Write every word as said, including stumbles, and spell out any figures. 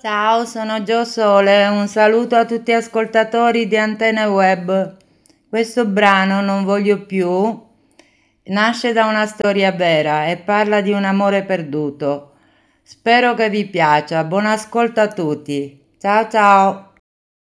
Ciao, sono Gio Sole, un saluto a tutti gli ascoltatori di Antenne Web. Questo brano, Non voglio più, nasce da una storia vera e parla di un amore perduto. Spero che vi piaccia. Buon ascolto a tutti. Ciao ciao.